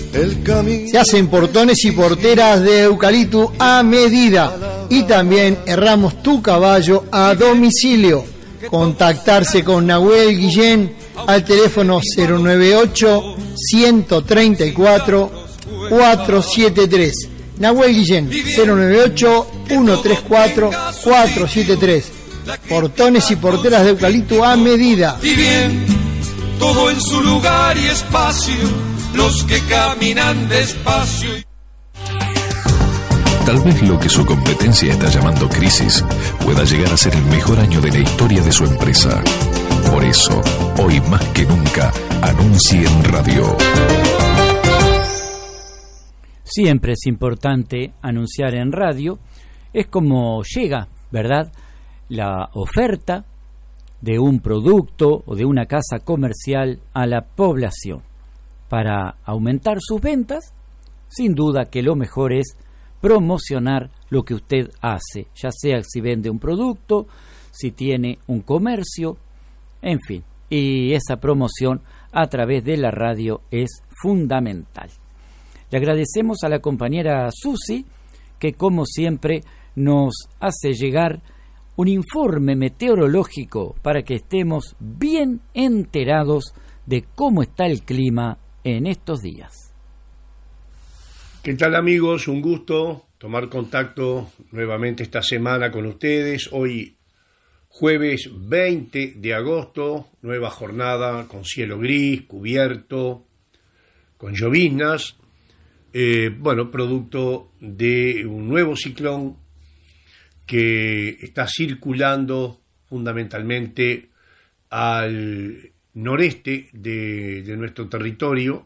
el camino. Se hacen portones y porteras de eucalipto a medida y también herramos tu caballo a domicilio. Contactarse con Nahuel Guillén al teléfono 098 134 473. Nahuel Guillén 098 134 473. Portones y porteras de eucalipto a medida. Y bien, todo en su lugar y espacio, los que caminan despacio. Tal vez lo que su competencia está llamando crisis pueda llegar a ser el mejor año de la historia de su empresa. Por eso, hoy más que nunca, anuncie en radio. Siempre es importante anunciar en radio. Es como llega, ¿verdad?, la oferta de un producto o de una casa comercial a la población. Para aumentar sus ventas, sin duda que lo mejor es promocionar lo que usted hace, ya sea si vende un producto, si tiene un comercio, en fin. Y esa promoción a través de la radio es fundamental. Le agradecemos a la compañera Susi, que como siempre nos hace llegar un informe meteorológico para que estemos bien enterados de cómo está el clima en estos días. ¿Qué tal, amigos? Un gusto tomar contacto nuevamente esta semana con ustedes. Hoy jueves 20 de agosto, nueva jornada con cielo gris, cubierto, con lloviznas. Producto de un nuevo ciclón que está circulando fundamentalmente al noreste de nuestro territorio,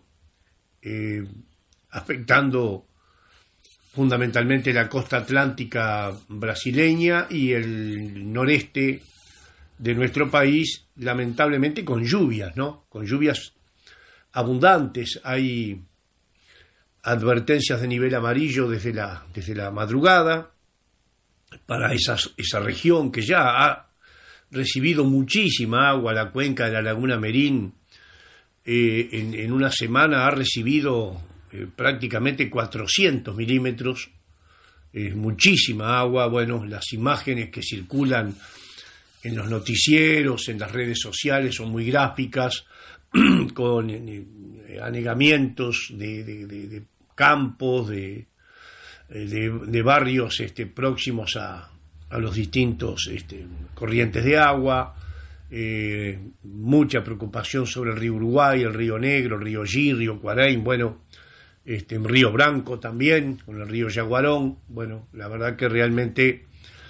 afectando fundamentalmente la costa atlántica brasileña y el noreste de nuestro país, lamentablemente con lluvias, ¿no? Con lluvias abundantes. Hay advertencias de nivel amarillo desde la madrugada para esa región que ya ha recibido muchísima agua. La cuenca de la Laguna Merín en una semana ha recibido prácticamente 400 milímetros, muchísima agua. Bueno, las imágenes que circulan en los noticieros, en las redes sociales, son muy gráficas, con anegamientos de campos, de barrios próximos a los distintos corrientes de agua, mucha preocupación sobre el río Uruguay, el río Negro, el río Yí, río Cuaraín, Río Branco también, con el río Yaguarón. Bueno, la verdad que realmente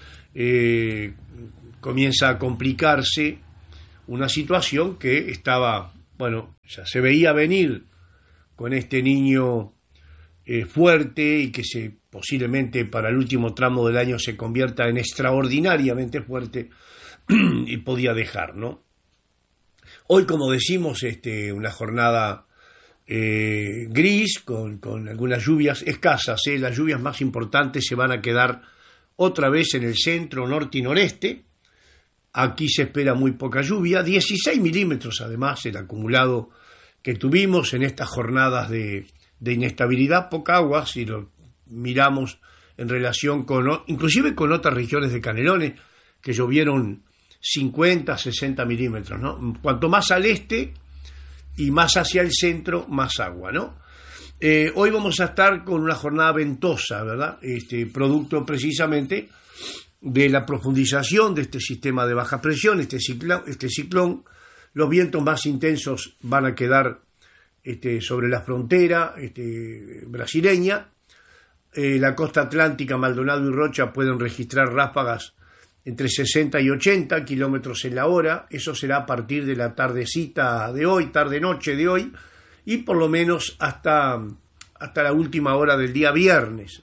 comienza a complicarse una situación que estaba, ya se veía venir con este niño fuerte y que posiblemente para el último tramo del año se convierta en extraordinariamente fuerte y podía dejar, ¿no? Hoy, como decimos, una jornada gris con algunas lluvias escasas. Las lluvias más importantes se van a quedar otra vez en el centro, norte y noreste. Aquí se espera muy poca lluvia, 16 milímetros además el acumulado que tuvimos en estas jornadas de inestabilidad, poca agua si lo miramos en relación inclusive con otras regiones de Canelones que llovieron 50, 60 milímetros, ¿no? Cuanto más al este y más hacia el centro, más agua, ¿no? Hoy vamos a estar con una jornada ventosa, ¿verdad? Producto precisamente de la profundización de este sistema de baja presión, este ciclón. Los vientos más intensos van a quedar sobre la frontera brasileña. La costa atlántica, Maldonado y Rocha pueden registrar ráfagas entre 60 y 80 kilómetros en la hora. Eso será a partir de la tardecita de hoy, tarde-noche de hoy, y por lo menos hasta la última hora del día viernes.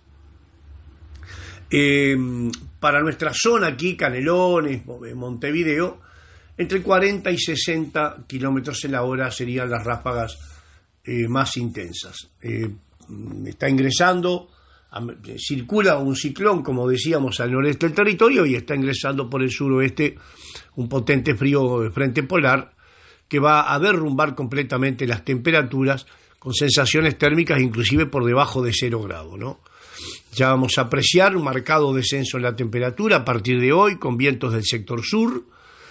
Para nuestra zona aquí, Canelones, Montevideo, entre 40 y 60 kilómetros en la hora serían las ráfagas más intensas. Está ingresando, circula un ciclón, como decíamos, al noreste del territorio y está ingresando por el suroeste un potente frío de frente polar que va a derrumbar completamente las temperaturas con sensaciones térmicas inclusive por debajo de 0 grados, ¿no? Ya vamos a apreciar un marcado descenso en la temperatura a partir de hoy, con vientos del sector sur.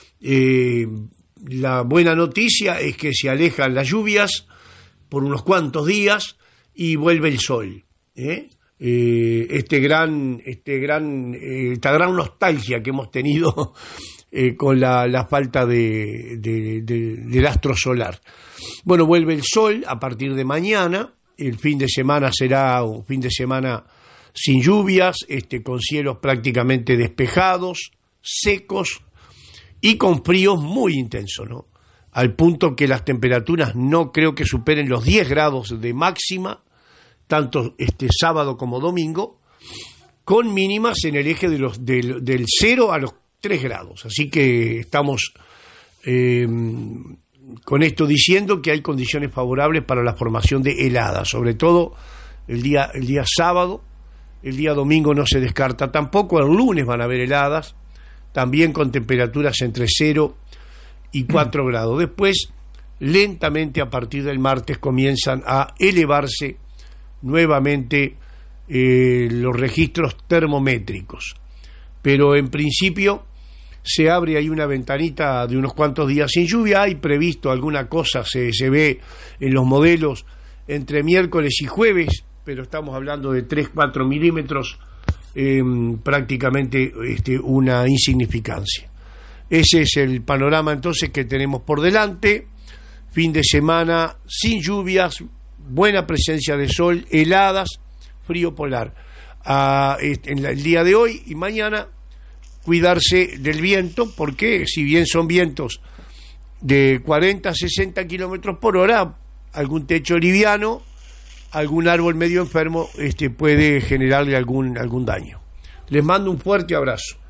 La buena noticia es que se alejan las lluvias por unos cuantos días y vuelve el sol, esta gran nostalgia que hemos tenido con la falta del astro solar. Bueno, vuelve el sol a partir de mañana. El fin de semana será un fin de semana sin lluvias, con cielos prácticamente despejados, secos y con fríos muy intensos, ¿no? Al punto que las temperaturas no creo que superen los 10 grados de máxima, tanto sábado como domingo, con mínimas en el eje del 0 a los 3 grados. Así que estamos con esto diciendo que hay condiciones favorables para la formación de heladas, sobre todo el día sábado. El día domingo no se descarta tampoco, el lunes van a haber heladas, también con temperaturas entre 0 y 4 grados. Después, lentamente a partir del martes comienzan a elevarse nuevamente los registros termométricos. Pero en principio se abre ahí una ventanita de unos cuantos días sin lluvia. Hay previsto alguna cosa, se ve en los modelos entre miércoles y jueves, pero estamos hablando de 3-4 milímetros, prácticamente una insignificancia. Ese es el panorama entonces que tenemos por delante. Fin de semana sin lluvias, buena presencia de sol, heladas, frío polar. En el día de hoy y mañana cuidarse del viento, porque si bien son vientos de 40 a 60 kilómetros por hora, algún techo liviano, algún árbol medio enfermo puede generarle algún daño. Les mando un fuerte abrazo.